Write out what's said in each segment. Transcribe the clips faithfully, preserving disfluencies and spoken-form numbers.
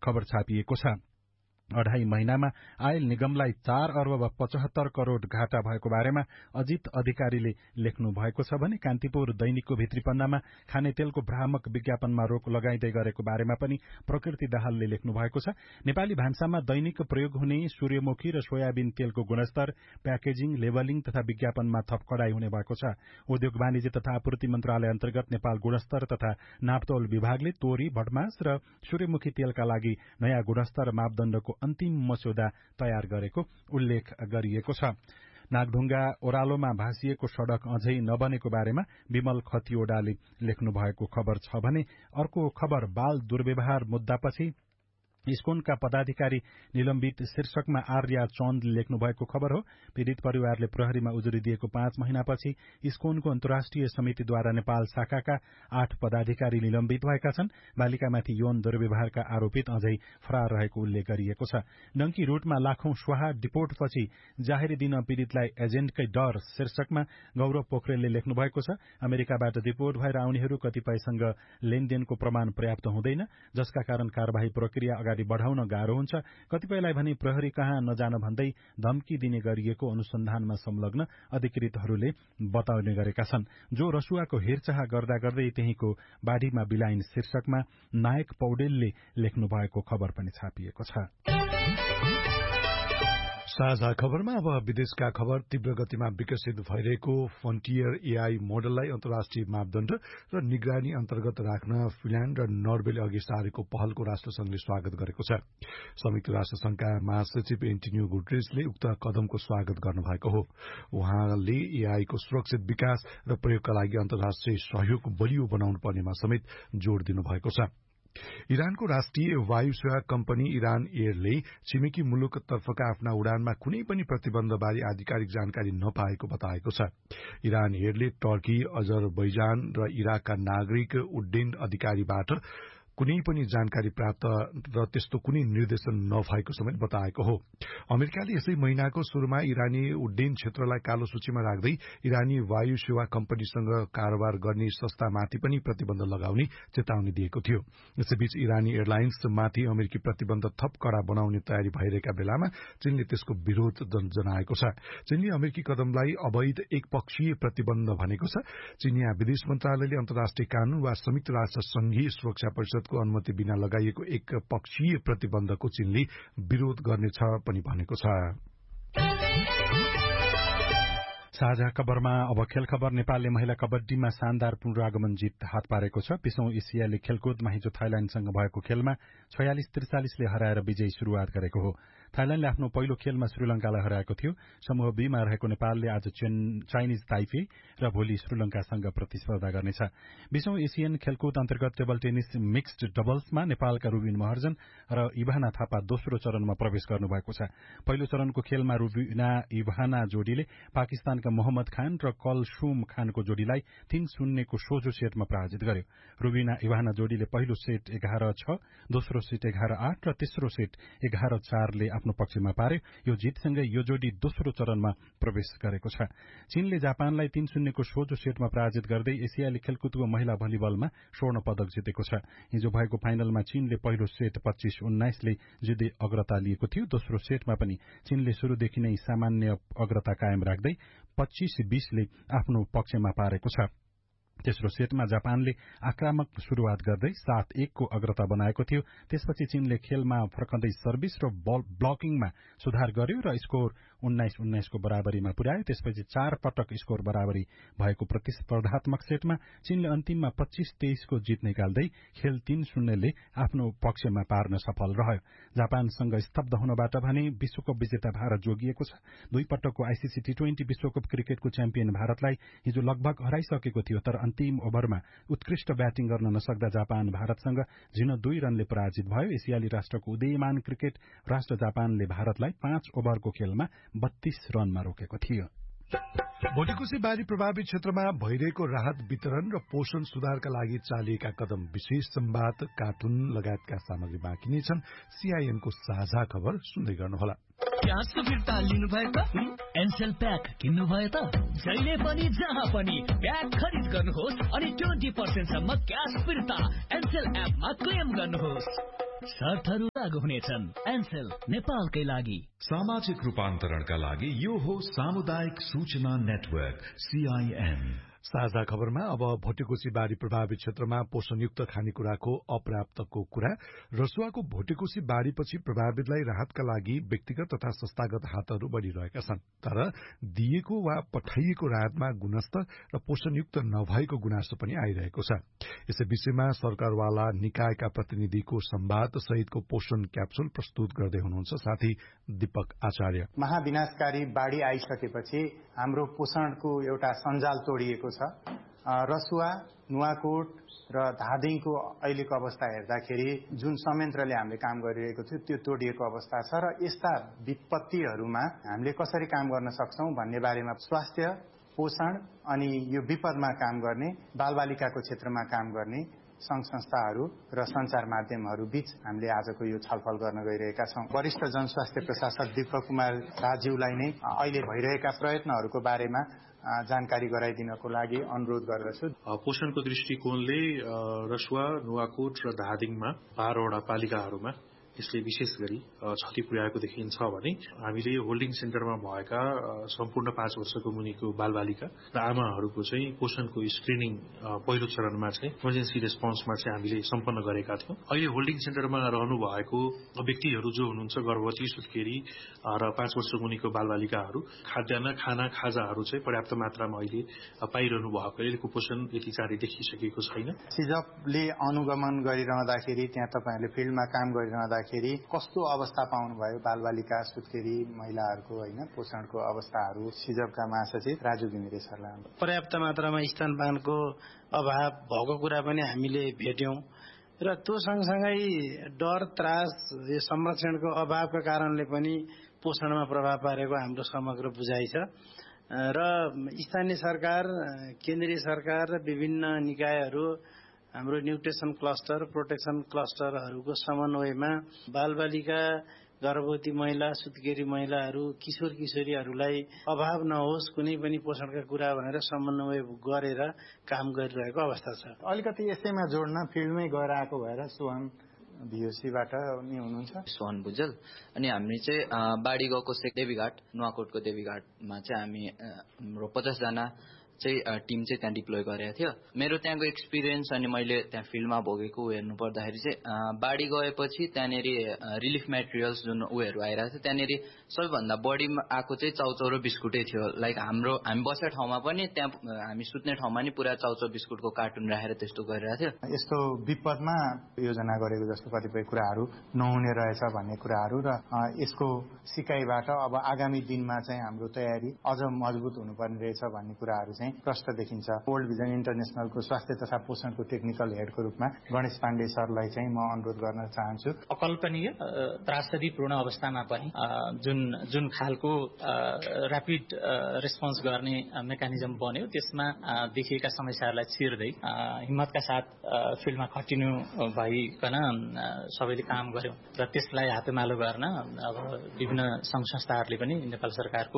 खबर छापिएको छ। अढाई महिनामा आयल निगमलाई चार अर्ब पचहत्तर करोड़ घाटा भएको बारेमा अजित अधिकारीले लेख्नु भएको छ भने कान्तिपुर दैनिकको भित्री पन्नामा खाने तेलको भ्रामक विज्ञापनमा रोक लगाइँदै गरेको बारेमा पनि प्रकृति दाहालले लेख्नु भएको छ। नेपाली भान्सामा दैनिक प्रयोग हुने सूर्यमुखी र सोयाबिन तेलको गुणस्तर, प्याकेजिङ, लेबलिङ तथा विज्ञापनमा थप कडाई हुने भएको छ। उद्योग वाणिज्य तथा आपूर्ति मन्त्रालय अन्तर्गत नेपाल गुणस्तर तथा नापतोल विभागले तोरी, भटमास र सूर्यमुखी तेलका लागि नयाँ गुणस्तर मापदण्डको अन्तिम मस्यौदा तयार गरेको उल्लेख गरिएको छ। नागढुङ्गा ओह्रालोमा भाँसिएको सड़क अझै नबनेको बारेमा विमल खतिवड़ाले लेख्नु भएको खबर छ भने अर्को खबर बाल दुर्व्यवहार मुद्दापछि इस्कोनका पदाधिकारी निलम्बित शीर्षकमा आर्या चन्दले लेख्नु भएको खबर हो। पीड़ित परिवारले प्रहरीमा उजुरी दिएको पाँच महिनापछि इस्कोनको अन्तर्राष्ट्रिय समितिद्वारा नेपाल शाखाका आठ पदाधिकारी निलम्बित भएका छन्। बालिकामाथि यौन दुर्व्यवहारका आरोपित अझै फरार रहेको उल्लेख गरिएको छ। डंकी रूटमा लाखौं स्वाहा डिपोर्टपछि जाहेरी दिन पीड़ितलाई एजेन्टकै डर शीर्षकमा गौरव पोखरेलले लेख्नु भएको छ। अमेरिकाबाट डिपोर्ट भएर आउनेहरू कतिपयसँग लेनदेनको प्रमाण पर्याप्त हुँदैन, जसका कारण कार्यवाही प्रक्रिया अगाडि बढ़ाउन गाह्रो हुन्छ। कतिपयलाई भने प्रहरी कहाँ नजान भन्दै धम्की दिने गरिएको अनुसन्धानमा संलग्न अधिकृतहरूले बताउने गरेका छन्। जो रसुवाको हेरचाह गर्दा गर्दै त्यहीको बाढीमा बिलाइन शीर्षकमा नायक पौडेलले लेख्नु भएको खबर पनि छापिएको छ। साझा खबरमा अब विदेशका खबर। तीव्र गतिमा विकसित भइरहेको फ्रन्टियर एआई मोडललाई अन्तर्राष्ट्रिय मापदण्ड र निगरानी अन्तर्गत राख्न फिनल्याण्ड र नर्वेले अघि सारेको पहलको राष्ट्रसंघले स्वागत गरेको छ। संयुक्त राष्ट्रसंघका महासचिव एन्टोनियो गुटेरेसले उक्त कदमको स्वागत गर्नुभएको हो। उहाँले एआईको सुरक्षित विकास र प्रयोगका लागि अन्तर्राष्ट्रिय सहयोग बलियो बनाउनु पर्नेमा समेत जोड़ दिनुभएको छ। इरानको राष्ट्रिय वायु सेवा कम्पनी इरान एयरले छिमेकी मुलुकतर्फका आफ्ना उडानमा कुनै पनि प्रतिबन्धबारे आधिकारिक जानकारी नपाएको बताएको छ। इरान एयरले टर्की, अजरबैजान र इराकका नागरिक उड्डयन अधिकारीबाट कुनै पनि जानकारी प्राप्त र त्यस्तो कुनै निर्देशन नभएको समेत बताएको हो। अमेरिकाले यसै महिनाको शुरूमा इरानी उड्डयन क्षेत्रलाई कालो सूचीमा राख्दै इरानी वायु सेवा कम्पनीसँग कारोबार गर्ने संस्थामाथि पनि प्रतिबन्ध लगाउने चेतावनी दिएको थियो। यसैबीच इरानी एयरलाइन्समाथि अमेरिकी प्रतिबन्ध थप कड़ा बनाउने तयारी भइरहेका बेलामा चीनले त्यसको विरोध जनाएको छ। चीनले अमेरिकी कदमलाई अवैध एकपक्षीय प्रतिबन्ध भनेको छ। चीनिया विदेश मन्त्रालयले अन्तर्राष्ट्रिय कानून वा संयुक्त राष्ट्र संघीय सुरक्षा परिषद को अनुमति बिना लगाइएको एक पक्षीय प्रतिबन्धको चीनले विरोध गर्नेछ पनि भनेको छ। साझा खबरमा अब खेल खबर। नेपालले महिला कबड्डीमा शानदार पुनरागमन जित हात पारेको छ। बीसौं एसियाली खेलकुदमा हिजो थाइल्याण्डसँग भएको खेलमा छयालिस त्रिचालिसले हराएर विजयी शुरूआत गरेको हो। थाइल्याण्डले आफ्नो पहिलो खेलमा श्रीलंकालाई हराएको थियो। समूह बीमा रहेको नेपालले आज चाइनिज ताइपे र भोलि श्रीलंकासँग प्रतिस्पर्धा गर्नेछ। बीसौं एसियन खेलकुद अन्तर्गत टेबल टेनिस मिक्स्ड डबल्समा नेपालका रुबिन महर्जन र इभाना थापा दोस्रो चरणमा प्रवेश गर्नुभएको छ। पहिलो चरणको खेलमा रुबिना इभाना जोडीले पाकिस्तानका मोहम्मद खान र कलसुम खानको जोडीलाई तीन शून्यको सोझो सेटमा पराजित गर्यो। रुबिना इभाना जोडीले पहिलो सेट एघार छ, दोस्रो सेट एघार आठ र तेस्रो सेट एघार चारले आफ्नो पक्षमा पार्यो। यो जितसँगै यो जोडी दोस्रो चरणमा प्रवेश गरेको छ। चीनले जापानलाई तीन शून्यको सोझो सेटमा पराजित गर्दै एसियाली खेलकुदको महिला भलिबलमा स्वर्ण पदक जितेको छ। हिजो भएको फाइनलमा चीनले पहिलो सेट पच्चीस उन्नाइसले जित्दै अग्रता लिएको थियो। दोस्रो सेटमा पनि चीनले शुरूदेखि नै सामान्य अग्रता कायम राख्दै पच्चीस बीसले आफ्नो पक्षमा पारेको छ। तेस्रो सेटमा जापानले आक्रामक शुरूआत गर्दै सात एकको अग्रता बनाएको थियो। त्यसपछि चीनले खेलमा फर्कँदै सर्भिस र ब्लकिङमा सुधार गर्यो र स्कोर उन्नाइस उन्नाइसको बराबरीमा पुर्यायो। त्यसपछि चार पटक स्कोर बराबरी भएको प्रतिस्पर्धात्मक सेटमा चीनले अन्तिममा पच्चीस तेइसको जित निकाल्दै खेल तीन शून्यले आफ्नो पक्षमा पार्न सफल रह्यो। जापानसँग स्तब्ध हुनबाट भने विश्वकप विजेता भारत जोगिएको छ। दुई पटकको आईसीसी टी ट्वेन्टी विश्वकप क्रिकेटको च्याम्पियन भारतलाई हिजो लगभग हराइसकेको थियो, तर अन्तिम ओभरमा उत्कृष्ट ब्याटिङ गर्न नसक्दा जापान भारतसँग जिन दुई रनले पराजित भयो। एसियाली राष्ट्रको उदयमान क्रिकेट राष्ट्र जापानले भारतलाई पाँच ओभरको खेलमा बत्तीस रनमा रोकेको थियो। भोटिकोशी बाढ़ी प्रभावित क्षेत्रमा भइरहेको राहत वितरण र पोषण सुधारका लागि चालिएका कदम विशेष संवाद, कार्टुन लगायतका सामग्री बाँकी नै छन्। सीआईएनको साझा खबर सुन्दै गर्नुहोला। क्यासको फिर्ता लिनुभयो त? एनसेल प्याक किन्नुभयो त? जहिले पनि जहाँ पनि प्याक खरिद गर्नुहोस् अनि ट्वेन्टी पर्सेन्ट सम्म क्यास फिर्ता एनसेल एपमा क्लेम गर्नुहोस्। शर्तहरू लागू हुनेछन्। एनसेल नेपालकै लागि। सामाजिक रूपान्तरणका लागि यो हो सामुदायिक सूचना नेटवर्क सीआईएन। साझा खबरमा अब भोटेकोशी बाढ़ी प्रभावित क्षेत्रमा पोषणयुक्त खानेकुराको अपर्याप्तको कुरा। रसुवाको भोटेकोशी बाढ़ीपछि प्रभावितलाई राहतका लागि व्यक्तिगत तथा संस्थागत हातहरू बढ़िरहेका छन्, तर दिएको वा पठाइएको राहतमा गुणस्तर र पोषणयुक्त नभएको गुनासो पनि आइरहेको छ। यसै विषयमा सरकारवाला निकायका प्रतिनिधिको संवाद सहितको पोषण क्याप्सुल प्रस्तुत गर्दै हुनुहुन्छ साथी दीपक आचार्य। महाविनाशकारी बाढ़ी आइसकेपछि हाम्रो पोषणको एउटा सञ्जाल तोडिएको छ। रसुवा, नुवाकोट र धादिङको अहिलेको अवस्था हेर्दाखेरि जुन संयन्त्रले हामीले काम गरिरहेको थियो त्यो तोडिएको अवस्था छ र यस्ता विपत्तिहरूमा हामीले कसरी काम गर्न सक्छौं भन्ने बारेमा स्वास्थ्य, पोषण अनि यो विपदमा काम गर्ने, बालबालिकाको क्षेत्रमा काम गर्ने संघ संस्थाहरू र सञ्चार माध्यमहरू बीच हामीले आजको यो छलफल गर्न गइरहेका छौं। वरिष्ठ जनस्वास्थ्य प्रशासक दीपक कुमार राज्यूलाई नै अहिले भइरहेका प्रयत्नहरूको बारेमा जानकारी गराइदिनको लागि अनुरोध गर्दछु। पोषणको दृष्टिकोणले रसुवा, नुवाकोट र धादिङमा बाह्रवटा पालिकाहरूमा यसले विशेष गरी क्षति पुर्याएको देखिन्छ भने हामीले होल्डिङ सेन्टरमा भएका सम्पूर्ण पाँच वर्षको मुनिको बालबालिका र आमाहरूको चाहिँ पोषणको स्क्रिनिङ पहिलो चरणमा चाहिँ इमर्जेन्सी रेस्पोन्समा चाहिँ हामीले सम्पन्न गरेका थियौं। अहिले होल्डिङ सेन्टरमा रहनु भएको व्यक्तिहरू जो हुनुहुन्छ गर्भवती, सुत्केरी र पाँच वर्ष मुनिको बालबालिकाहरू खाद्यान्न, खाना, खाजाहरू चाहिँ पर्याप्त मात्रामा अहिले पाइरहनु भएकोले कुपोषण यति चाँडै देखिसकेको छैन। सिजपले अनुगमन गरिरहँदाखेरि त्यहाँ तपाईहरुले फिल्डमा काम गरिरहँदा कस्तो अवस्था पाउनुभयो बालबालिका, सुत्केरी महिलाहरूको हैन पोषणको अवस्थाहरू सिजपका महासचिव राजु घिमिरे सरलाई? पर्याप्त मात्रामा स्तनपानको अभाव भएको कुरा पनि हामीले भेट्यौं र त्यो सँगसँगै डर, त्रास, यो संरक्षणको अभावका कारणले पनि पोषणमा प्रभाव पारेको हाम्रो समग्र बुझाइ छ र स्थानीय सरकार, केन्द्रीय सरकार र विभिन्न निकायहरू हाम्रो न्युट्रिसन क्लस्टर, प्रोटेक्सन क्लस्टरहरूको समन्वयमा बालबालिका, गर्भवती महिला, सुत्केरी महिलाहरू, किशोर किशोरीहरूलाई अभाव नहोस् कुनै पनि पोषणका कुरा भनेर समन्वय गरेर काम गरिरहेको अवस्था छ। अलिकति यसैमा जोड्न फिल्डमै गएर आएको भएर सुहान भिओसीबाट नि हुनुहुन्छ। सुहान भुजेल अनि हामी चाहिँ बाढी गएको सेक देवीघाट, नुवाकोटको देवीघाटमा चाहिँ हामी हाम्रो पचास जना चाहिँ टिम चाहिँ त्यहाँ डिप्लोय गरेको थियो। मेरो त्यहाँको एक्सपिरियन्स अनि मैले त्यहाँ फिल्डमा भोगेको हेर्नु पर्दाखेरि चाहिँ बाढी गएपछि त्यहाँनिर रिलिफ मेटेरियल्स जुन उयोहरू आइरहेको थियो त्यहाँनिर सबैभन्दा बढी आएको चाहिँ चाउचाउ र बिस्कुटै थियो। लाइक हाम्रो हामी बसेको ठाउँमा पनि त्यहाँ हामी सुत्ने ठाउँमा नि पुरा चाउचाउ बिस्कुटको कार्टुन राखेर त्यस्तो गरिरहेको थियो। यस्तो विपदमा योजना गरेको जस्तो कतिपय कुराहरू नहुने रहेछ भन्ने कुराहरू र यसको सिकाइबाट अब आगामी दिनमा चाहिँ हाम्रो तयारी अझ मजबुत हुनुपर्ने रहेछ भन्ने कुराहरू चाहिँ प्रष्ट देखिन्छ। वर्ल्ड भिजन इन्टरनेसनलको स्वास्थ्य तथा पोषणको टेक्निकल हेडको रूपमा गणेश पाण्डे सरलाई चाहिँ म अनुरोध गर्न चाहन्छु। अकल्पनीय त्रासदीपूर्ण अवस्थामा पनि जुन जुन खालको ऱ्यापिड रेस्पोन्स गर्ने मेकानिजम बन्यो त्यसमा देखिएका समस्याहरूलाई चिर्दै हिम्मतका साथ फिल्डमा खटिनु भइकन सबैले काम गर्यौं र त्यसलाई हातेमालो गर्न अब विभिन्न संघ संस्थाहरूले पनि नेपाल सरकारको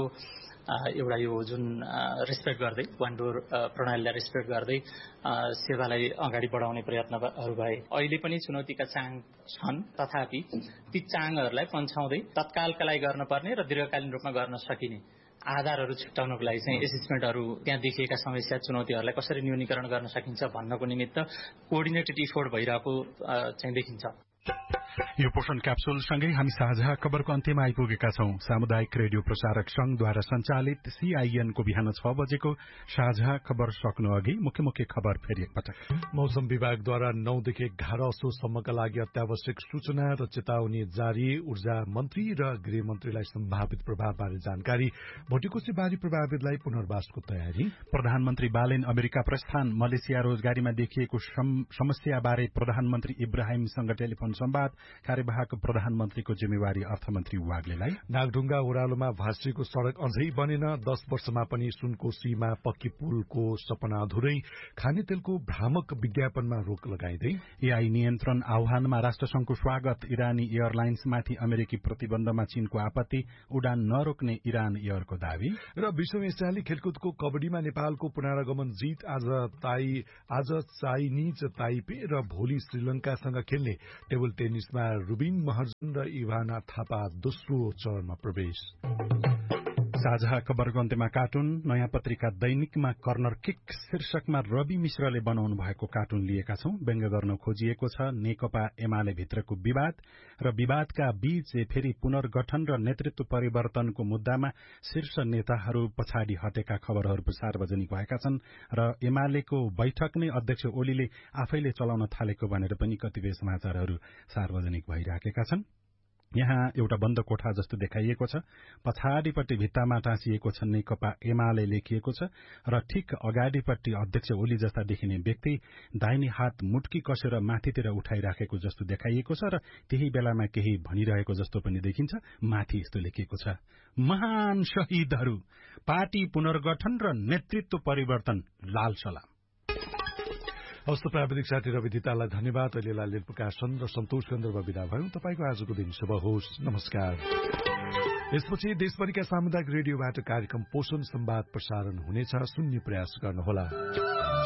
एउटा यो जुन रेस्पेक्ट गर्दै वान डोर प्रणालीलाई रेस्पेक्ट गर्दै सेवालाई अगाडि बढाउने प्रयत्नहरू भए। अहिले पनि चुनौतीका चाङ छन्, तथापि ती चाङहरूलाई पन्छाउँदै तत्कालका लागि गर्नुपर्ने र दीर्घकालीन रूपमा गर्न सकिने आधारहरू छुट्याउनको लागि चाहिँ एसेसमेन्टहरू त्यहाँ देखिएका समस्या चुनौतीहरूलाई कसरी न्यूनीकरण गर्न सकिन्छ भन्नको निमित्त कोअर्डिनेटेड इफोर्ट भइरहेको चाहिँ देखिन्छ। यो पोषण क्याप्सुल सँगै हामी साझा खबरको अन्त्यमा आइपुगेका छौं। सामुदायिक रेडियो प्रसारक संघद्वारा सञ्चालित सीआईएनको बिहान छ बजेको साझा खबर सक्नु अघि मुख्य मुख्य खबर फेरि एकपटक। मौसम विभागद्वारा नौदेखि एघार असोजसम्मका लागि अत्यावश्यक सूचना र चेतावनी जारी। ऊर्जा मन्त्री र गृह मन्त्रीलाई सम्भावित प्रभावबारे जानकारी। भोटेकोशी बाढी प्रभावितलाई पुनर्वासको तयारी। प्रधानमन्त्री बालेन अमेरिका प्रस्थान। मलेसिया रोजगारीमा देखिएको समस्याबारे प्रधानमन्त्री इब्राहिमसँग टेलिफोन संवाद। कार्यवाहक प्रधानमन्त्रीको जिम्मेवारी अर्थमन्त्री वाग्लेलाई। नागढुङ्गा ओह्रालोमा भाँसिएको सड़क अझै बनेन। दश वर्षमा पनि सुनकोशीमा पक्की पुलको सपना अधुरै। खाने तेलको भ्रामक विज्ञापनमा रोक लगाइँदै। एआई नियन्त्रण आह्वानमा राष्ट्रसंघको स्वागत। इरानी एयरलाइन्समाथि अमेरिकी प्रतिबन्धमा चीनको आपत्ति। उडान नरोक्ने इरान एयरको दावी। र विश्व एसियाली खेलकुदको कबड्डीमा नेपालको पुनरागमन जीत। आज ताई आज चाइनिज ताइपे र भोलि श्रीलंकासँग खेल्ने टेबल टेनिस टेनिसमा रुबिन महर्जन र इभाना थापा दोस्रो चरणमा प्रवेश। साझा खबरको अन्त्यमा कार्टुन। नयाँ पत्रिका दैनिकमा कर्नर किक शीर्षकमा रवि मिश्रले बनाउनु भएको कार्टुन लिएका छौं। व्यङ्ग्य गर्न खोजिएको छ नेकपा एमाले भित्रको विवाद र विवादका बीच फेरि पुनर्गठन र नेतृत्व परिवर्तनको मुद्दामा शीर्ष नेताहरू पछाडि हटेका खबरहरू सार्वजनिक भएका छन् र एमालेको बैठक नै अध्यक्ष ओलीले आफैले चलाउन थालेको भनेर पनि कतिपय समाचारहरू सार्वजनिक भइराखेका छन्। यहाँ एउटा बन्द कोठा जस्तो देखाइएको छ। पछाडिपट्टि भित्तामा टाँसिएको छ नेकपा एमाले लेखिएको छ र ठिक अगाडिपट्टि अध्यक्ष ओली जस्ता देखिने व्यक्ति दाहिने हात मुट्की कसेर माथितिर उठाइराखेको जस्तो देखाइएको छ र त्यही बेलामा केही भनिरहेको जस्तो पनि देखिन्छ। माथि यस्तो लेखिएको छ, महान शहीदहरू, पार्टी पुनर्गठन र नेतृत्व परिवर्तन, लाल सलाम। हस्त प्राविधिक साथी रवि दितालाई धन्यवाद। अहिलेलाई लील प्रकाशन र सन्तोष गन्धर्व विदा भयौं। तपाईँको आजको दिन शुभ होस्। नमस्कार। यसपछि देशभरिका सामुदायिक रेडियोबाट कार्यक्रम पोषण संवाद प्रसारण हुनेछ। सुन्ने प्रयास गर्नुहोला।